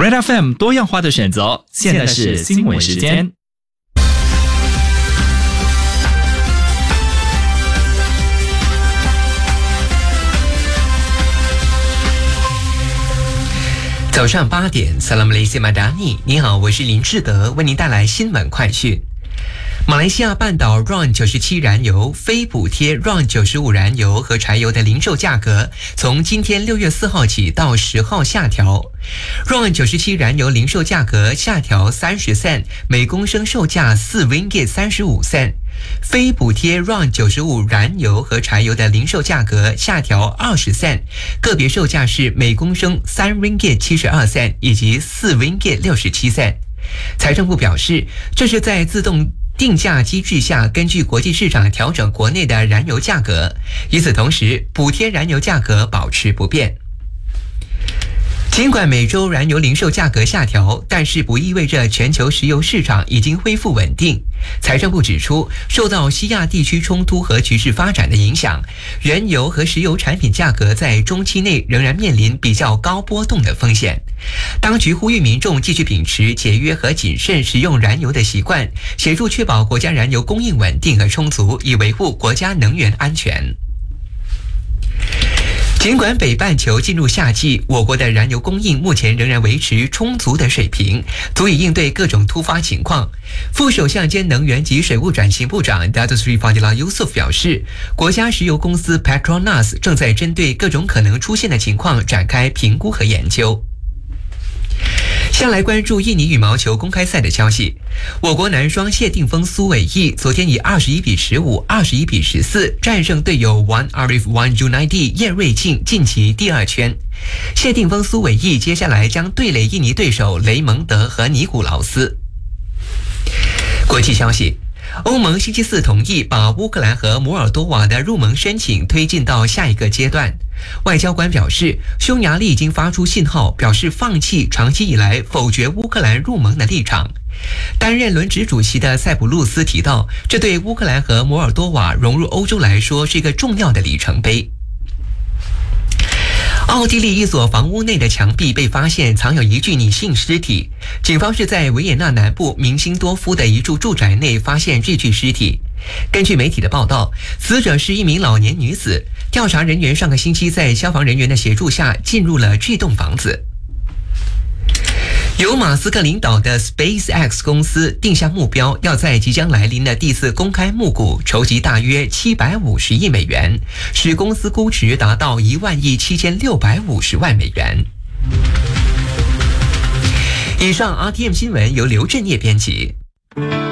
Red FM 多样化的选择，现在是新闻时间。 早上8点 Salam Malaysia Madani， 你好，我是林志德，为您带来新闻快讯。马来西亚半岛 RON97 燃油、非补贴 RON95 燃油和柴油的零售价格从今天6月4号起到10号下调。RON97 燃油零售价格下调30 cent， 每公升售价4 ringgit 35 cent。非补贴 RON95 燃油和柴油的零售价格下调20 cent， 个别售价是每公升3 ringgit 72 cent 以及4 ringgit 67 cent。财政部表示，这是在自动定价机制下根据国际市场调整国内的燃油价格，与此同时，补贴燃油价格保持不变。尽管每周燃油零售价格下调，但是不意味着全球石油市场已经恢复稳定。财政部指出，受到西亚地区冲突和局势发展的影响，原油和石油产品价格在中期内仍然面临比较高波动的风险。当局呼吁民众继续秉持节约和谨慎使用燃油的习惯，协助确保国家燃油供应稳定和充足，以维护国家能源安全。尽管北半球进入夏季，我国的燃油供应目前仍然维持充足的水平，足以应对各种突发情况。副首相兼能源及水务转型部长 Datuk Seri Fadilah Yusof 表示，国家石油公司 Petronas 正在针对各种可能出现的情况展开评估和研究。先来关注印尼羽毛球公开赛的消息。我国男双谢定峰苏伟毅昨天以21比15、21比14战胜队友 Wan Arif Wan Junaidi 叶瑞庆晋级第二圈。谢定峰苏伟毅接下来将对垒印尼对手雷蒙德和尼古劳斯。国际消息，欧盟星期四同意把乌克兰和摩尔多瓦的入盟申请推进到下一个阶段。外交官表示，匈牙利已经发出信号，表示放弃长期以来否决乌克兰入盟的立场。担任轮值主席的塞浦路斯提到，这对乌克兰和摩尔多瓦融入欧洲来说是一个重要的里程碑。奥地利一所房屋内的墙壁被发现藏有一具女性尸体，警方是在维也纳南部明辛多夫的一处住宅内发现这具尸体。根据媒体的报道，死者是一名老年女子。调查人员上个星期在消防人员的协助下进入了这栋房子。由马斯克领导的 SpaceX 公司定下目标，要在即将来临的第4公开募股筹集大约750亿美元，使公司估值达到1万亿7650万美元。以上 RTM 新闻由刘振业编辑。